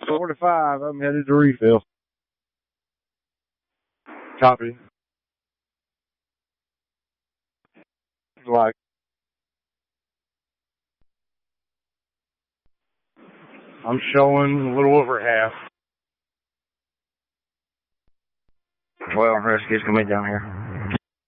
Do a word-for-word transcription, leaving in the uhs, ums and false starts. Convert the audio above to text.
forty-five, I'm headed to refill. Copy. Like, I'm showing a little over half. Well, rescue's gonna be down here.